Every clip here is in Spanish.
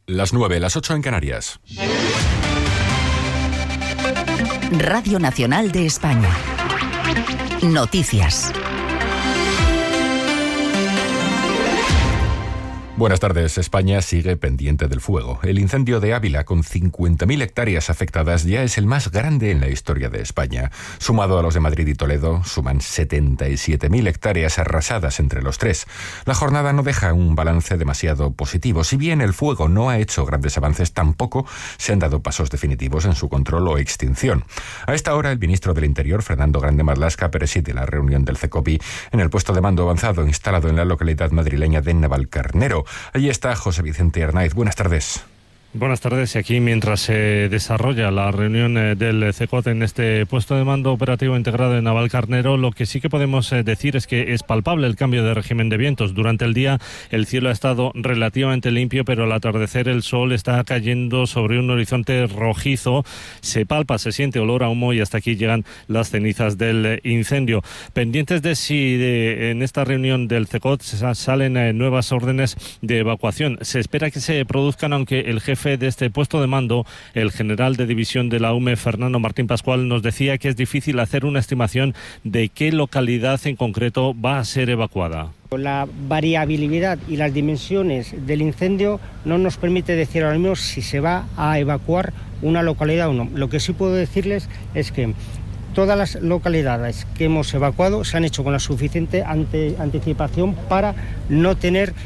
Las 9, las 8 en Canarias. Radio Nacional de España. Noticias. Buenas tardes. España sigue pendiente del fuego. El incendio de Ávila, con 50.000 hectáreas afectadas, ya es el más grande en la historia de España. Sumado a los de Madrid y Toledo, suman 77.000 hectáreas arrasadas entre los tres. La jornada no deja un balance demasiado positivo. Si bien el fuego no ha hecho grandes avances, tampoco se han dado pasos definitivos en su control o extinción. A esta hora, el ministro del Interior, Fernando Grande Marlaska, preside la reunión del CECOPI en el puesto de mando avanzado instalado en la localidad madrileña de Navalcarnero. Allí está José Vicente Arnaiz. Buenas tardes. Buenas tardes. Y aquí, mientras se desarrolla la reunión del CECOT en este puesto de mando operativo integrado en Navalcarnero, lo que sí que podemos decir es que es palpable el cambio de régimen de vientos. Durante el día el cielo ha estado relativamente limpio, pero al atardecer el sol está cayendo sobre un horizonte rojizo. Se palpa, se siente olor a humo y hasta aquí llegan las cenizas del incendio. Pendientes de si en esta reunión del CECOT salen nuevas órdenes de evacuación. Se espera que se produzcan, aunque el jefe de este puesto de mando, el general de división de la UME, Fernando Martín Pascual, nos decía que es difícil hacer una estimación de qué localidad en concreto va a ser evacuada. La variabilidad y las dimensiones del incendio no nos permite decir ahora mismo si se va a evacuar una localidad o no. Lo que sí puedo decirles es que todas las localidades que hemos evacuado se han hecho con la suficiente anticipación para no tener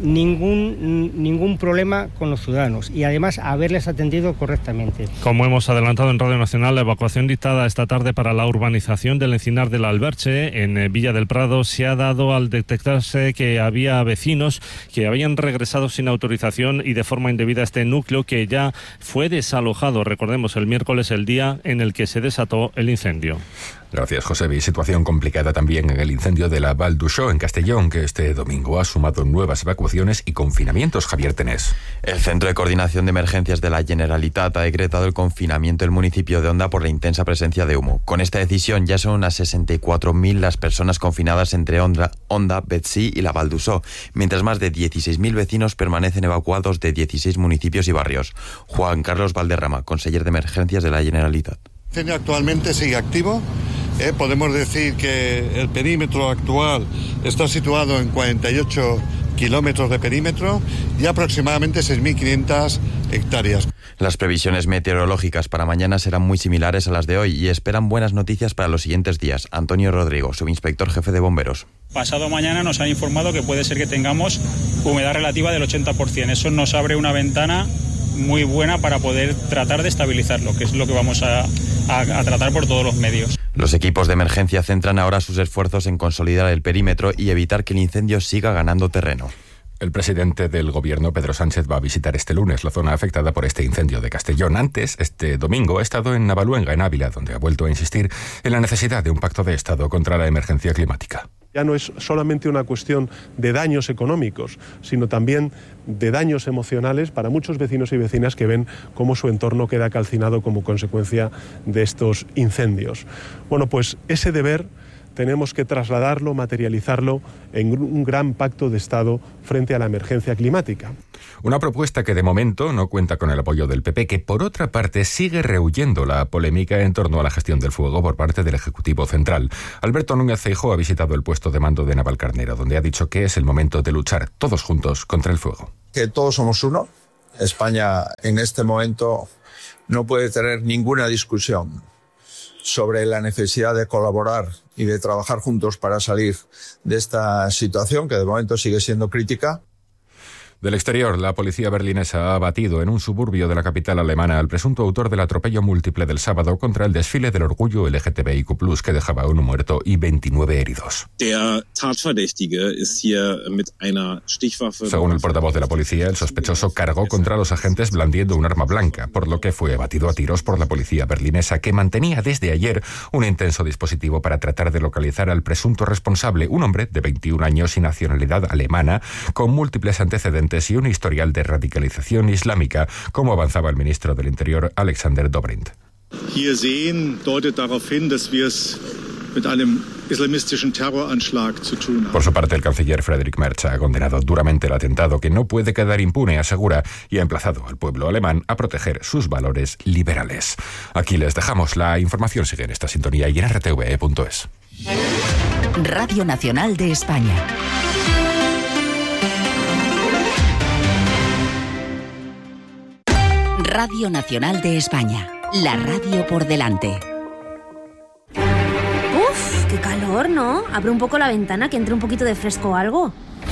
ningún problema con los ciudadanos y además haberles atendido correctamente. Como hemos adelantado en Radio Nacional, la evacuación dictada esta tarde para la urbanización del Encinar del Alberche en Villa del Prado se ha dado al detectarse que había vecinos que habían regresado sin autorización y de forma indebida a este núcleo, que ya fue desalojado, recordemos, el miércoles, el día en el que se desató el incendio. Gracias, Josebi. Situación complicada también en el incendio de la Val d'Uixó, en Castellón, que este domingo ha sumado nuevas evacuaciones y confinamientos. Javier Tenés. El Centro de Coordinación de Emergencias de la Generalitat ha decretado el confinamiento del municipio de Onda por la intensa presencia de humo. Con esta decisión ya son unas 64.000 las personas confinadas entre Onda, Betsy y la Val d'Uixó, mientras más de 16.000 vecinos permanecen evacuados de 16 municipios y barrios. Juan Carlos Valderrama, conseller de Emergencias de la Generalitat. El incendio actualmente sigue activo. Podemos decir que el perímetro actual está situado en 48 kilómetros de perímetro y aproximadamente 6.500 hectáreas. Las previsiones meteorológicas para mañana serán muy similares a las de hoy y esperan buenas noticias para los siguientes días. Antonio Rodrigo, subinspector jefe de bomberos. Pasado mañana nos han informado que puede ser que tengamos humedad relativa del 80%. Eso nos abre una ventana muy buena para poder tratar de estabilizarlo, que es lo que vamos a tratar por todos los medios. Los equipos de emergencia centran ahora sus esfuerzos en consolidar el perímetro y evitar que el incendio siga ganando terreno. El presidente del gobierno, Pedro Sánchez, va a visitar este lunes la zona afectada por este incendio de Castellón. Antes, este domingo, ha estado en Navaluenga, en Ávila, donde ha vuelto a insistir en la necesidad de un pacto de Estado contra la emergencia climática. Ya no es solamente una cuestión de daños económicos, sino también de daños emocionales para muchos vecinos y vecinas que ven cómo su entorno queda calcinado como consecuencia de estos incendios. Bueno, pues ese deber tenemos que trasladarlo, materializarlo en un gran pacto de Estado frente a la emergencia climática. Una propuesta que de momento no cuenta con el apoyo del PP, que por otra parte sigue rehuyendo la polémica en torno a la gestión del fuego por parte del Ejecutivo Central. Alberto Núñez Feijóo ha visitado el puesto de mando de Navalcarnero, donde ha dicho que es el momento de luchar todos juntos contra el fuego. Que todos somos uno. España en este momento no puede tener ninguna discusión sobre la necesidad de colaborar y de trabajar juntos para salir de esta situación que de momento sigue siendo crítica. Del exterior, la policía berlinesa ha abatido en un suburbio de la capital alemana al presunto autor del atropello múltiple del sábado contra el desfile del orgullo LGTBIQ+, que dejaba 1 muerto y 29 heridos. Según el portavoz de la policía, el sospechoso cargó contra los agentes blandiendo un arma blanca, por lo que fue abatido a tiros por la policía berlinesa, que mantenía desde ayer un intenso dispositivo para tratar de localizar al presunto responsable, un hombre de 21 años y nacionalidad alemana, con múltiples antecedentes y un historial de radicalización islámica, como avanzaba el ministro del Interior, Alexander Dobrindt. Hier sehen, deutet darauf hin, dass wir es mit einem islamistischen Terroranschlag zu tun haben. Por su parte, el canciller Friedrich Merz ha condenado duramente el atentado, que no puede quedar impune, asegura, y ha emplazado al pueblo alemán a proteger sus valores liberales. Aquí les dejamos. La información sigue en esta sintonía y en rtve.es. Radio Nacional de España. Radio Nacional de España. La radio por delante. ¡Uf! ¡Qué calor!, ¿no? Abre un poco la ventana, que entre un poquito de fresco o algo.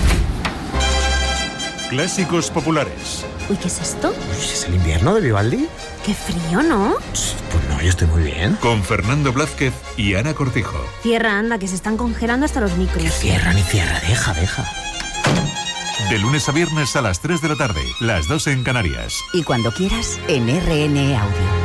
Clásicos populares. Uy, ¿qué es esto? ¿Es el invierno de Vivaldi? ¡Qué frío!, ¿no? Pues no, yo estoy muy bien. Con Fernando Blázquez y Ana Cortijo. Cierra, anda, que se están congelando hasta los micros. Que cierra ni cierra, deja. De lunes a viernes a las 3 de la tarde, las 2 en Canarias. Y cuando quieras, en RN Audio.